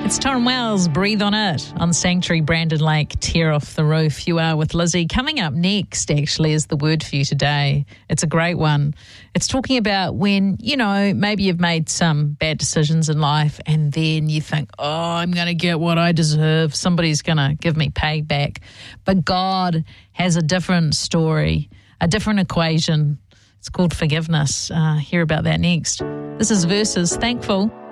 It's Torrin Wells, Breathe on It, on Sanctuary, Brandon Lake, Tear Off the Roof. You are with Lizzie. Coming up next, actually, is the word for you today. It's a great one. It's talking about when, maybe you've made some bad decisions in life and then you think, I'm going to get what I deserve. Somebody's going to give me payback. But God has a different story, a different equation. It's called forgiveness. Hear about that next. This is Versus. Thankful.